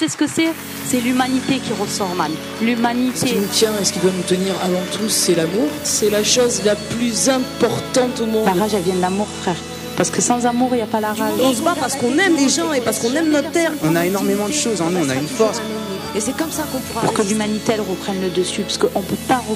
sais ce que c'est? C'est l'humanité qui ressort, man. L'humanité. Ce qui nous tient et ce qui doit nous tenir avant tout, c'est l'amour. C'est la chose la plus importante au monde. La rage, elle vient de l'amour, frère. Parce que sans amour, il n'y a pas la rage. On se bat parce qu'on aime les gens et parce qu'on aime notre terre. On a énormément de choses en nous, on a une force. Et c'est comme ça qu'on pourra... Pour que l'humanité, elle reprenne le dessus. Parce qu'on ne peut pas